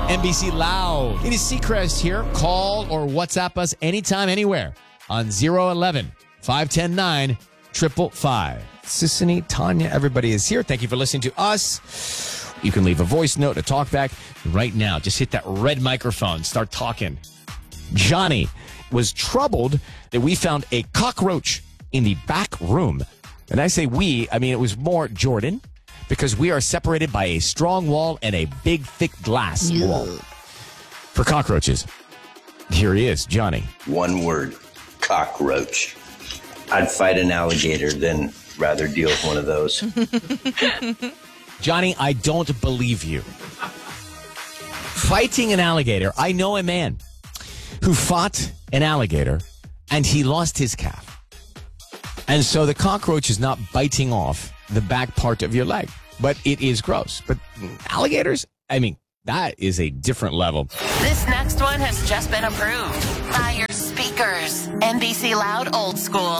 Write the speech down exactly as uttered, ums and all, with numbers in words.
N B C Loud. It is Seacrest here. Call or WhatsApp us anytime, anywhere on zero eleven, five one zero, nine five five five. Sissany, Tanya, everybody is here. Thank you for listening to us. You can leave a voice note, a talkback right now. Just hit that red microphone. Start talking. Johnny was troubled that we found a cockroach in the back room. And I say we, I mean it was more Jordan, because we are separated by a strong wall and a big, thick glass Yeah. wall. For cockroaches, here he is, Johnny. One word, cockroach. I'd fight an alligator than rather deal with one of those. Johnny, I don't believe you. Fighting an alligator. I know a man who fought an alligator and he lost his calf. And so the cockroach is not biting off the back part of your leg, but it is gross. But alligators, I mean, that is a different level. This next one has just been approved by your speakers. N B C Loud Old School.